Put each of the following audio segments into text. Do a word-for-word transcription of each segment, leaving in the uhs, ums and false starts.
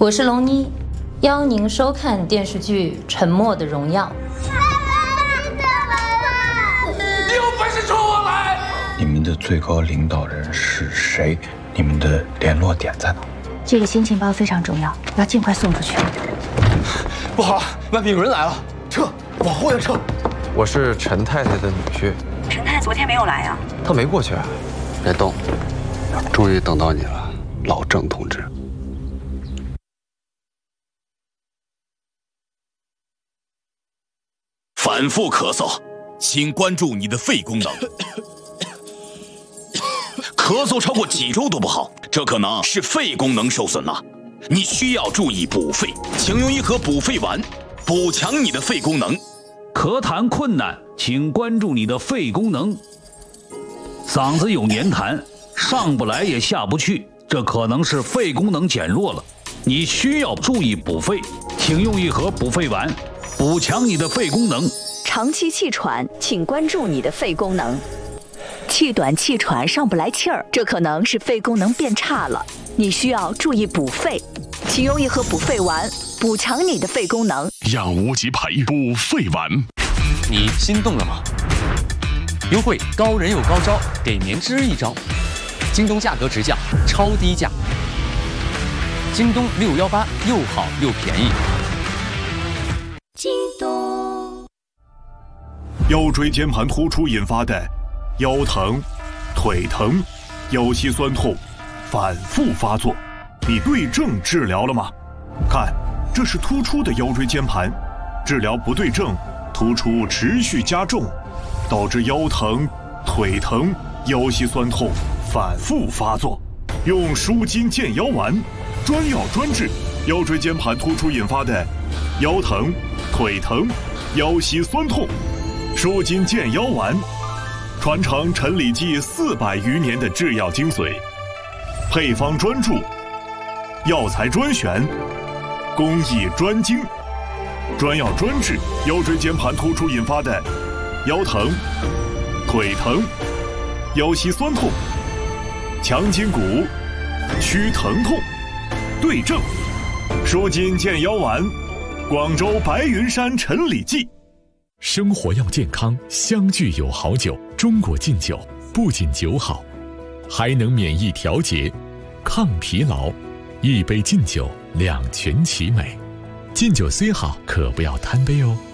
我是龙妮，邀您收看电视剧《沉默的荣耀》。 你有本事冲我来！ 你们的最高领导人是谁？你们的联络点在哪？ 这个新情报非常重要，要尽快送出去。 不好，外面有人来了，撤，往后要撤。 我是陈太太的女婿。 陈太昨天没有来啊？ 她没过去啊。 别动，终于等到你了，老郑同志。 反复咳嗽，请关注你的肺功能。咳嗽超过几周都不好，这可能是肺功能受损了。你需要注意补肺，请用一盒补肺丸，补强你的肺功能。 咳痰困难，请关注你的肺功能。嗓子有黏痰，上不来也下不去，这可能是肺功能减弱了。你需要注意补肺，请用一盒补肺丸，补强你的肺功能。 长期气喘，请关注你的肺功能。气短气喘上不来气儿，这可能是肺功能变差了，你需要注意补肺，请用一盒补肺丸，补强你的肺功能。 养无极培补肺丸。 你心动了吗？优惠高人有高招，给您支一招。京东价格直降，超低价。京东六幺八又好又便宜。 京东。 腰椎间盘突出引发的腰疼、腿疼、腰膝酸痛反复发作，你对症治疗了吗？看，这是突出的腰椎间盘，治疗不对症，突出持续加重，导致腰疼、腿疼、腰膝酸痛反复发作。用舒筋健腰丸，专药专治腰椎间盘突出引发的腰疼、腿疼、腰膝酸痛。舒筋健腰丸，传承陈李济四百余年的制药精髓，配方专注，药材专选，工艺专精，专药专治腰椎间盘突出引发的腰疼、腿疼、腰膝酸痛，强筋骨，祛疼痛，对症。舒筋健腰丸，广州白云山陈李济。 生活要健康，相聚有好酒。中国劲酒不仅酒好，还能免疫调节、抗疲劳。一杯劲酒，两全其美。劲酒虽好，可不要贪杯哦。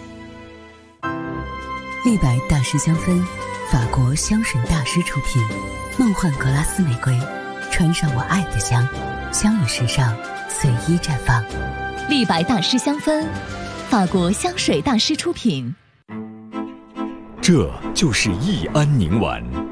立白大师香氛，法国香水大师出品。梦幻格拉斯玫瑰，穿上我爱的香，香与时尚随意绽放。 立白大师香氛，法国香水大师出品。 这就是益安宁丸。